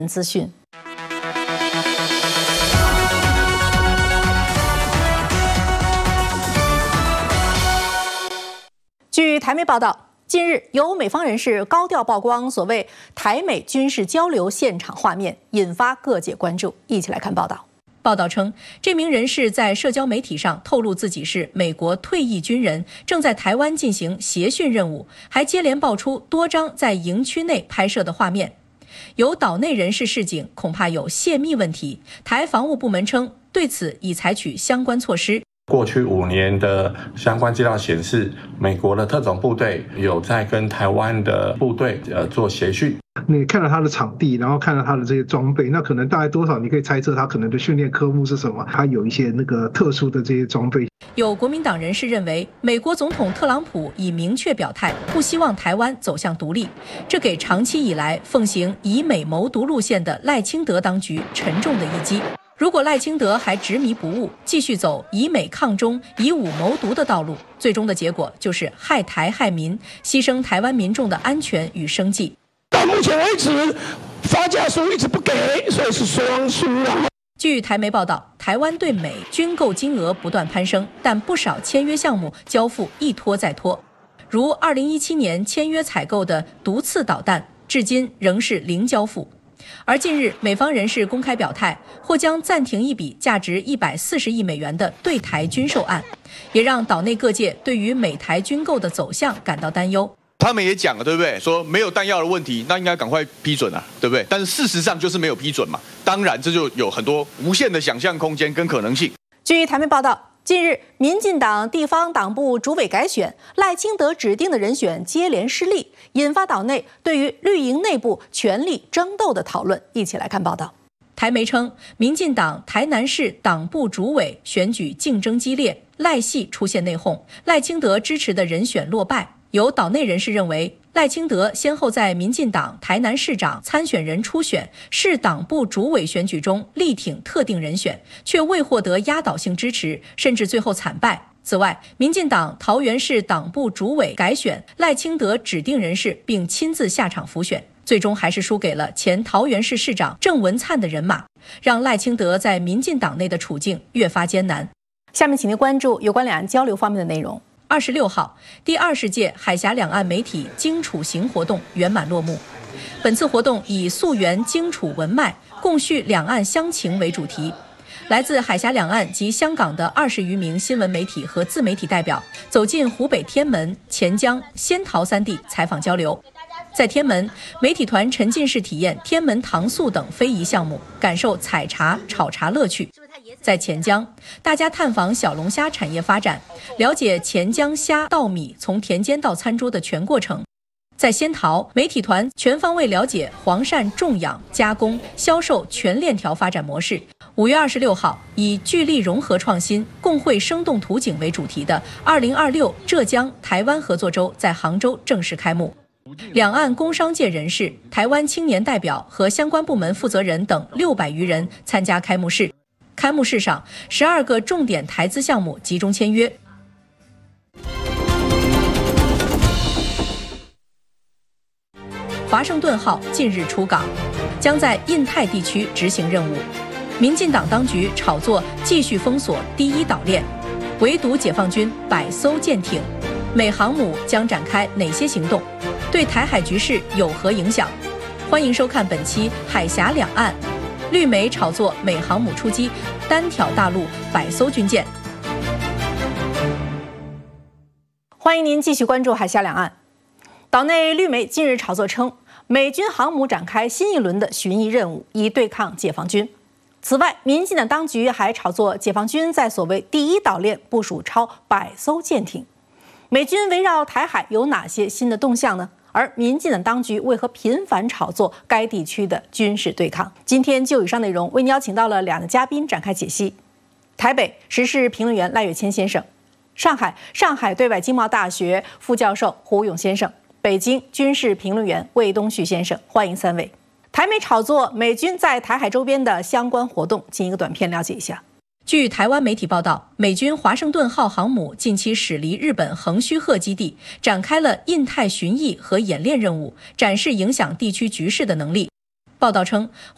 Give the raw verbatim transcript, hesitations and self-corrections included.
资讯。据台媒报道，近日有美方人士高调曝光所谓台美军事交流现场画面，引发各界关注。一起来看报道。报道称，这名人士在社交媒体上透露自己是美国退役军人，正在台湾进行协训任务，还接连爆出多张在营区内拍摄的画面。有岛内人士示警，恐怕有泄密问题。台防务部门称，对此已采取相关措施。 过去五年的相关资料显示，美国的特种部队有在跟台湾的部队呃做协训。 你看了他的场地，然后看了他的这些装备，那可能大概多少？你可以猜测他可能的训练科目是什么？他有一些那个特殊的这些装备。 有国民党人士认为，美国总统特朗普已明确表态，不希望台湾走向独立，这给长期以来奉行以美谋独路线的赖清德当局沉重的一击。如果赖清德还执迷不悟，继续走以美抗中、以武谋独的道路，最终的结果就是害台害民，牺牲台湾民众的安全与生计。 到目前为止，发价书一直不给，所以是双输啊。 据台媒报道，台湾对美军购金额不断攀升，但不少签约项目交付一拖再拖，如二零一七年签约采购的毒刺导弹，至今仍是零交付。而近日，美方人士公开表态，或将暂停一笔价值一百四十亿美元的对台军售案，也让岛内各界对于美台军购的走向感到担忧。 他们也讲了，对不对？说没有弹药的问题，那应该赶快批准啊，对不对？但是事实上就是没有批准嘛，当然这就有很多无限的想象空间跟可能性。 据台媒报道，近日民进党地方党部主委改选，赖清德指定的人选接连失利，引发岛内对于绿营内部权力争斗的讨论。一起来看报道。台媒称，民进党台南市党部主委选举竞争激烈，赖系出现内讧，赖清德支持的人选落败。有岛内人士认为，赖清德先后在民进党台南市长参选人初选、市党部主委选举中力挺特定人选，却未获得压倒性支持，甚至最后惨败。此外，民进党桃园市党部主委改选赖清德指定人士，并亲自下场辅选，最终还是输给了前桃园市市长郑文灿的人马，让赖清德在民进党内的处境越发艰难。下面请您关注有关两岸交流方面的内容。二十六号，第二十届海峡两岸媒体荆楚行活动圆满落幕。本次活动以溯源荆楚文脉，共叙两岸乡情为主题。来自海峡两岸及香港的二十余名新闻媒体和自媒体代表走进湖北天门、钱江、仙桃三地采访交流。在天门，媒体团沉浸式体验天门糖醋等非遗项目，感受采茶、炒茶乐趣。在钱江，大家探访小龙虾产业发展，了解钱江虾稻米从田间到餐桌的全过程。在仙桃，媒体团全方位了解黄鳝种养、加工、销售全链条发展模式。五月二十六号，以聚力融合创新、共绘生动图景为主题的二零二六浙江台湾合作周在杭州正式开幕。两岸工商界人士、台湾青年代表和相关部门负责人等六百余人参加开幕式。开幕式上，十二个重点台资项目集中签约。华盛顿号近日出港，将在印太地区执行任务。民进党当局炒作继续封锁第一岛链，围堵解放军百艘舰艇，美航母将展开哪些行动？对台海局势有何影响？欢迎收看本期《海峡两岸》。绿媒炒作美航母出击，单挑大陆百艘军舰。欢迎您继续关注海峡两岸。岛内绿媒近日炒作称，美军航母展开新一轮的巡弋任务，以对抗解放军。此外，民进党当局还炒作解放军在所谓第一岛链部署超百艘舰艇。美军围绕台海有哪些新的动向呢？而民进党当局为何频繁炒作该地区的军事对抗？今天就以上内容为您邀请到了两个嘉宾展开解析。台北时事评论员赖岳谦先生，上海上海对外经贸大学副教授胡勇先生，北京军事评论员魏东旭先生，欢迎三位。台媒炒作美军在台海周边的相关活动，进一个短片了解一下。据台湾媒体报道，美军华盛顿号航母近期驶离日本横须贺基地，展开了印太巡弋和演练任务，展示影响地区局势的能力。报道称，